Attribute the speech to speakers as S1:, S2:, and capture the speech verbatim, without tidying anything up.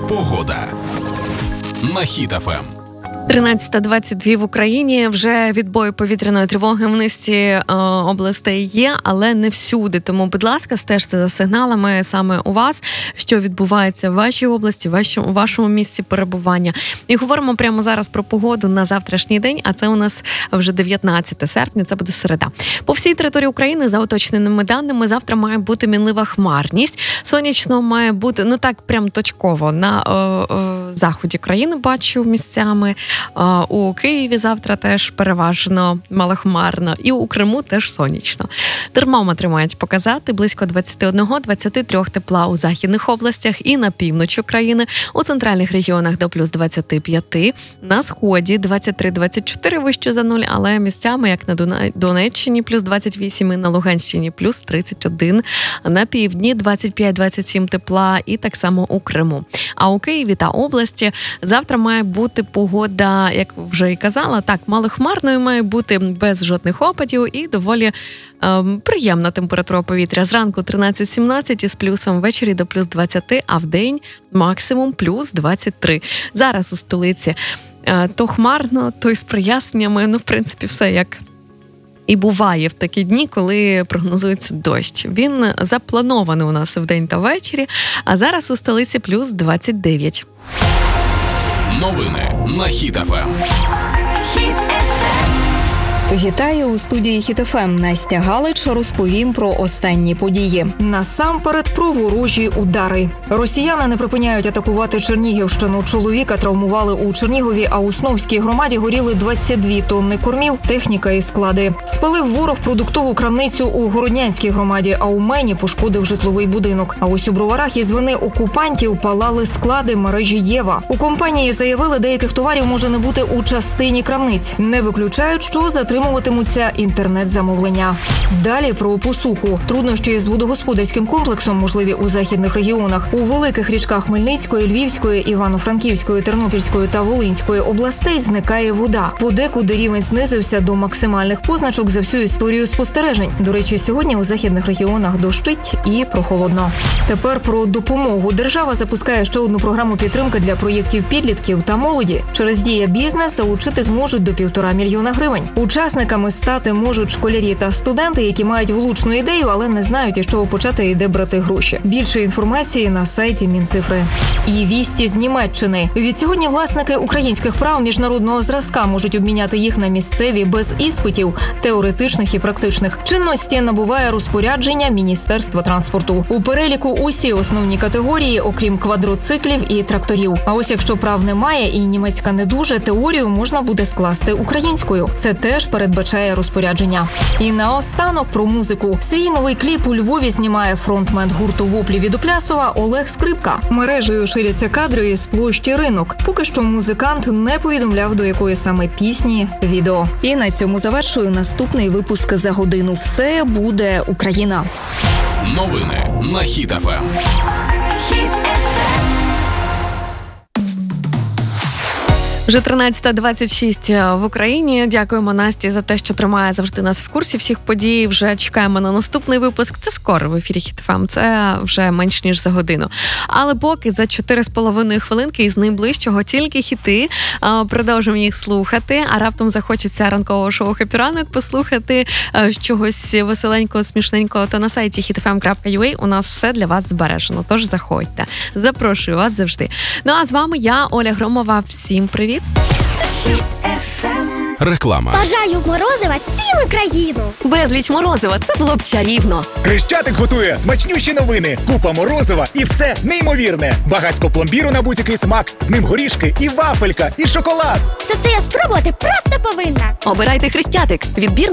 S1: Погода на Хіт еф ем.
S2: тринадцята двадцять два в Україні. Вже відбої повітряної тривоги в низці е, областей є, але не всюди. Тому, будь ласка, стежте за сигналами саме у вас, що відбувається в вашій області, в вашому, у вашому місці перебування. І говоримо прямо зараз про погоду на завтрашній день, а це у нас вже дев'ятнадцяте серпня, це буде середа. По всій території України, за уточненими даними, завтра має бути мінлива хмарність. Сонячно має бути, ну так, прям точково, на е, е, заході країни бачу місцями. У Києві завтра теж переважно малохмарно. І у Криму теж сонячно. Термометри мають показати близько двадцять один - двадцять три тепла у західних областях і на півночі країни. У центральних регіонах до плюс двадцять п'ять. На сході двадцять три - двадцять чотири вище за нуль, але місцями, як на Донеччині, плюс двадцять вісім, і на Луганщині плюс тридцять один. На півдні двадцять п'ять - двадцять сім тепла і так само у Криму. А у Києві та області завтра має бути погода, як вже і казала, так, малохмарною має бути, без жодних опадів і доволі е, приємна температура повітря. Зранку тринадцять - сімнадцять із плюсом, ввечері до плюс двадцять, а в день максимум плюс двадцять три. Зараз у столиці е, то хмарно, то й з проясненнями, ну, в принципі, все як і буває в такі дні, коли прогнозується дощ. Він запланований у нас вдень та ввечері, а зараз у столиці плюс двадцять дев'ять.
S1: Новини на Хіт еф ем.
S3: Вітаю у студії Хіт еф ем. Настя Галич, розповім про останні події. Насамперед про ворожі удари. Росіяни не припиняють атакувати Чернігівщину. Чоловіка травмували у Чернігові, а у Сновській громаді горіли двадцять дві тонни кормів, техніка і склади. Спалив ворог продуктову крамницю у Городнянській громаді, а у Мені пошкодив житловий будинок. А ось у Броварах із вини окупантів палали склади мережі Єва. У компанії заявили, деяких товарів може не бути у частині крамниць. Не виключають, що затримали Отримуватимуться інтернет-замовлення. Далі про посуху. Труднощі з водогосподарським комплексом можливі у західних регіонах. У великих річках Хмельницької, Львівської, Івано-Франківської, Тернопільської та Волинської областей зникає вода. Подекуди рівень знизився до максимальних позначок за всю історію спостережень. До речі, сьогодні у західних регіонах дощить і прохолодно. Тепер про допомогу. Держава запускає ще одну програму підтримки для проєктів підлітків та молоді. Через «Дія бізнес» залучити зможуть до півтора мільйона гривень. Учасниками стати можуть школярі та студенти, які мають влучну ідею, але не знають, із чого почати і де брати гроші. Більше інформації на сайті Мінцифри. І вісті з Німеччини. Відсьогодні власники українських прав міжнародного зразка можуть обміняти їх на місцеві без іспитів, теоретичних і практичних. Чинності набуває розпорядження Міністерства транспорту. У переліку усі основні категорії, окрім квадроциклів і тракторів. А ось якщо прав немає і німецька не дуже, теорію можна буде скласти українською. Це теж передбачає розпорядження. І наостанок про музику. Свій новий кліп у Львові знімає фронтмен гурту «Воплі» від Оплясова Олег Скрипка. Мережею ширяться кадри із площі Ринок. Поки що музикант не повідомляв, до якої саме пісні відео. І на цьому завершую наступний випуск «За годину». Все буде Україна.
S1: Новини на Хіт еф ем.
S2: Вже тринадцята двадцять шість в Україні. Дякуємо Насті за те, що тримає завжди нас в курсі всіх подій. Вже чекаємо на наступний випуск. Це скоро в ефірі Хіт еф ем. Це вже менш ніж за годину. Але поки за чотири з половиною хвилинки із найближчого тільки хіти. Продовжуємо їх слухати. А раптом захочеться ранкового шоу «Хеппі ранок» послухати чогось веселенького, смішненького. То на сайті хіт еф ем крапка ю а у нас все для вас збережено. Тож заходьте. Запрошую вас завжди. Ну а з вами я, Оля Громова. Всім привіт!
S1: Реклама.
S4: Бажаю морозива цілу країну.
S2: Безліч морозива, це було б чарівно.
S5: Хрещатик готує смачнющі новини, купа морозива і все неймовірне. Багацько пломбіру на будь-який смак, з ним горішки і вафелька, і шоколад.
S4: Все це я спробувати просто повинна.
S2: Обирайте Хрещатик. Відбір